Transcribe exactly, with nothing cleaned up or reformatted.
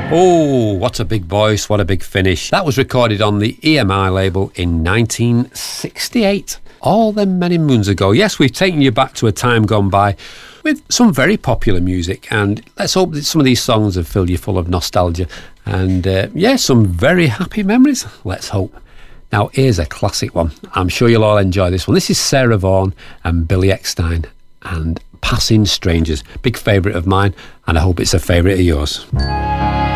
Oh, what a big voice, what a big finish. That was recorded on the E M I label in nineteen sixty-eight. All them many moons ago. Yes, we've taken you back to a time gone by with some very popular music, and let's hope that some of these songs have filled you full of nostalgia and, uh, yeah, some very happy memories. Let's hope. Now, here's a classic one. I'm sure you'll all enjoy this one. This is Sarah Vaughan and Billy Eckstine and Passing Strangers. Big favourite of mine, and I hope it's a favourite of yours.